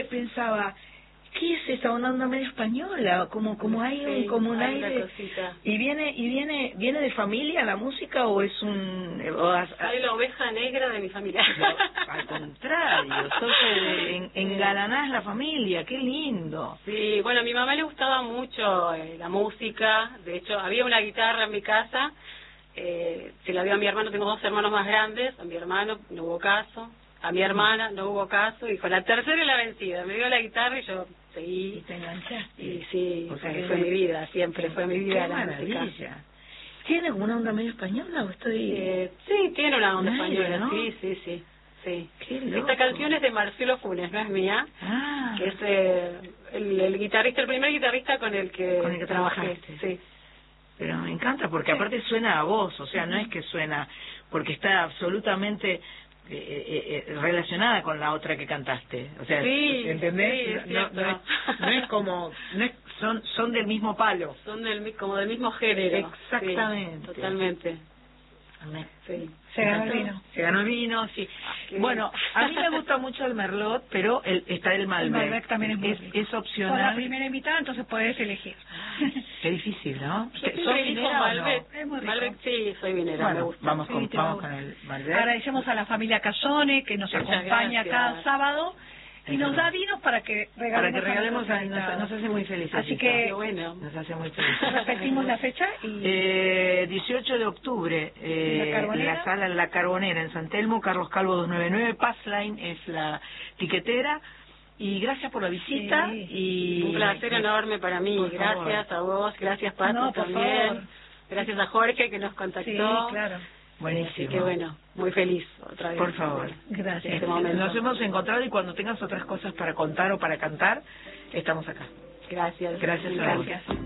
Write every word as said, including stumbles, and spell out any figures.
pe pensaba, ¿qué es esa onda, onda medio española? Como como hay Sí, un como un hay una aire. cosita. ¿Y viene y viene viene de familia la música o es un o has- Soy la oveja negra de mi familia. no, al contrario, sos eh, en, engalanás la familia, qué lindo. Sí, bueno, a mi mamá le gustaba mucho eh, la música. De hecho, había una guitarra en mi casa. Eh, se la dio a mi hermano, tengo dos hermanos más grandes. A mi hermano no hubo caso. A mi hermana no hubo caso. Y con la tercera y la vencida. Me dio la guitarra y yo Y seguí. te enganchaste. Y sí, O sea, porque que fue mi vida, siempre fue mi vida qué la música. maravilla. ¿Tiene como una onda medio española o estoy...? Eh, sí, tiene una onda Medio, española, ¿no? sí, sí, sí. sí. Qué loco. Esta canción es de Marcelo Funes, no es mía. Ah, Que es eh, el, el guitarrista, el primer guitarrista con el que, Con el que trabajé. trabajaste. Sí. pero me encanta porque aparte suena a vos, o sea, no es que suena, porque está absolutamente... Eh, eh, eh, relacionada con la otra que cantaste, o sea, Sí, ¿entendés? sí, es no, no, es, no es como, no es, son son del mismo palo. Son del, mi- como del mismo género. Exactamente. Sí, totalmente. Me- Sí. Se ganó el vino. Se ganó el vino, sí. Qué Bueno, a mí me gusta mucho el Merlot, pero el, está el Malbec. El Malbec también es muy es, rico. es Sos la opcional. primera invitada, entonces podés elegir. Qué difícil, ¿no? Yo ¿Sos siempre elijo vinera o no? Malbec. Es muy rico. Malbec, sí, soy vinera, me Bueno, gusta. vamos Sí, con, te va a vamos con gustar. el Malbec. Agradecemos a la familia Casone que nos Muchas acompaña gracias. cada sábado y Es nos verdad. da vinos para que regalemos, Para que regalemos, a a, nuestros nos, invitados. nos hace muy felices. Así eso. que- Qué bueno. Nos hace muy felices. Repetimos la fecha y Eh, dieciocho de octubre, eh, ¿En la Carbonera? la sala La Carbonera en San Telmo, Carlos Calvo doscientos noventa y nueve, Passline es la tiquetera. Y gracias por la visita. Sí. y Un placer enorme para mí. Por favor. Gracias a vos, gracias Pato No, por también. favor. Gracias a Jorge que nos contactó. sí, claro. Buenísimo. Así que bueno, muy feliz otra vez. Por favor. Gracias. Este momento. Nos hemos encontrado y cuando tengas otras cosas para contar o para cantar, estamos acá. Gracias. Gracias Me a vos. encanta.